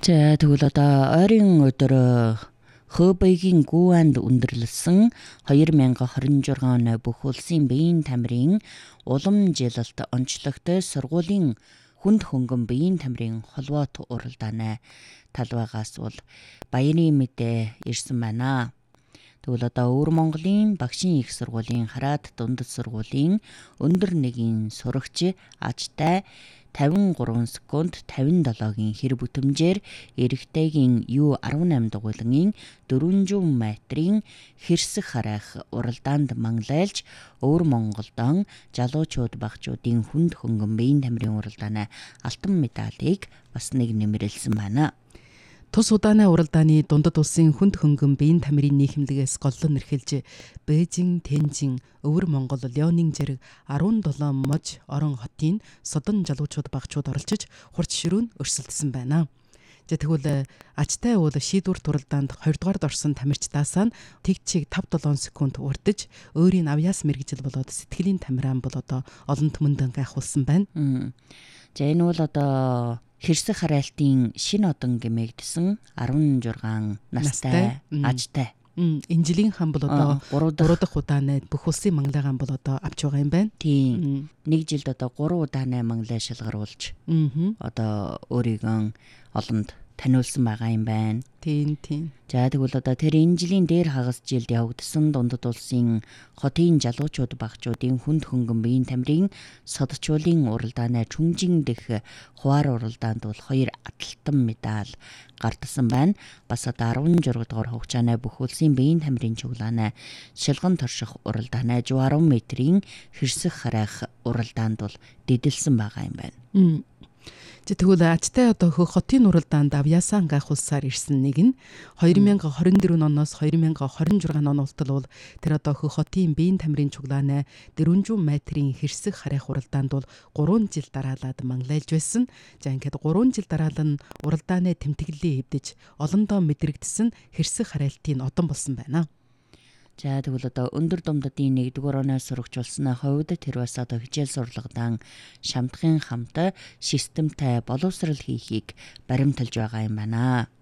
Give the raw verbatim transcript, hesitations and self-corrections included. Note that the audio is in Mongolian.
За тэгвэл одоо ойрын өдөр Хөбөйгийн Гүанд өндөрлсөн хоёр мянга хорин жургаан оны бүх улсын биеийн тамирын улам жилэлт онцлогт сургуулийн хүнд хөнгөн биеийн тамирын холбоот уралдааны талбайгаас бол баярын мэдээ ирсэн байна. Тэгвэл одоо Өвөр Монголын багшийн их сургуулийн Хараад дундад сургуулийн өндөр нэгийн сурагч ажтай тавин гурван секунд тавин долоогийн хэр бүтэмжээр эрэгтэйгийн ю арван найман дугуйлангийн дөрвөн метрийн хэрсэх харайх уралдаанд манлайлж Өвөр Монголдон залуучууд багчуудын хүнд хөнгөн биеийн тамирын уралдааны алтан медалийг бас нэг нэмэрлсэн байна. Тус удааны уралдааны дундад улсын хүнд хөнгөн биеийн тамирын нийхэмлэгээс голлон нэрхэлж Бээжин, Тэнжин, Өвөр Монгол, Леонин зэрэг арван долоо мож орон хотын содон залуучууд багчууд оролцож хурц ширүүн өрсөлдсөн байна. За тэгвэл ачтай уул шийдвэр туралдаанд хоёрдугаард орсон тамирчдаас нь тэгчийг тавь долоо секунд урдж өөрийн авьяас мэргэжил болоод сэтгэлийн тамираан бол одоо олон түмэнд гайхуулсан байна. За энэ бол одоо хэрсэх харайлтын шинэ одон гэмээгдсэн арван жургаан настай ажтай. Энэ жилийн хан бол одоо гурав дахь удааны бүх улсын манглайгаан бол одоо авч байгаа юм байна. Тийм. Нэг жилд одоо гурван удааны манглай шалгаруулж одоо өөрийгөө олонд таниулсан байгаа юм байна. Тийм тийм. За тэгвэл одоо тэр энэ жилийн дээр хагас жилд явагдсан дундад улсын хотын залуучууд багчуудын хүнд хөнгөн биеийн тамирын содчуулын уралдааны Чүнжин дэх хуваар уралдаанд бол хоёр аталтан медаль гардсан байна. Бас одоо арван журга дугаар хугацааны бүх улсын биеийн тамирын чуглааны шилгэн торших уралдааны арван метрийн хэрсэх харайх уралдаанд бол дидэлсэн байгаа юм байна. Тэгвэл ачтай одоо хотын уралдаанд авьяасаа гайхуулсаар ирсэн нэг нь хоёр мянга хорин дөрвөн оноос хоёр мянга хорин жургаан он ултал бол тэр одоо хотын биеийн тамирын чуглааны дөрвөн метрийн хэрсэх харайх уралдаанд бол гурван жил дараалаад манлайлж байсан. За ингээд гурван жил дараалан уралдааны тэмдэглэлийг эвдэж олондоо мэдрэгдсэн хэрсэх харайлтын одон болсон байна. За тэгвэл одоо өндөр думдадын нэгдүгээр оноо сурагч болсны хувьд тэр бас одоо хичээл сурлагадан шамдахын хамт системтэй боловсрал хийхийг баримталж байгаа юм байна.